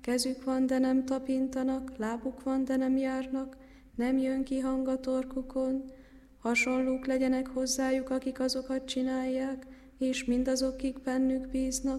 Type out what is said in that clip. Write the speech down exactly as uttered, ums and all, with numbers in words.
Kezük van, de nem tapintanak, lábuk van, de nem járnak, nem jön ki hang a torkukon. Hasonlók legyenek hozzájuk, akik azokat csinálják, és mindazok, kik bennük bíznak.